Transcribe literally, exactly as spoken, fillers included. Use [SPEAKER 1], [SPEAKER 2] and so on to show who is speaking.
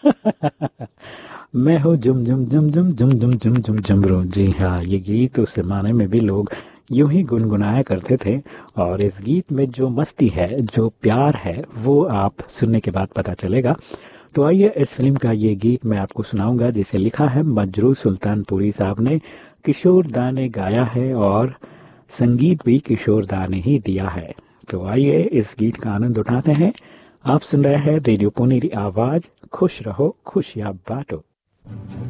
[SPEAKER 1] मैं हूँ जुम जुम जुम जुम जुम जुम जुम जुम जुमरू। जी हाँ, ये गीत उस जमाने में भी लोग यूं ही गुनगुनाया करते थे। और इस गीत में जो मस्ती है, जो प्यार है, वो आप सुनने के बाद पता चलेगा। तो आइए इस फिल्म का ये गीत मैं आपको सुनाऊंगा, जिसे लिखा है मजरू सुल्तानपुरी साहब ने, किशोर दा ने गाया है और संगीत भी किशोर दा ने ही दिया है। तो आइए इस गीत का आनंद उठाते हैं। आप सुन रहे हैं रेडियो पुनेरी आवाज, खुश रहो खुशियाँ बांटो।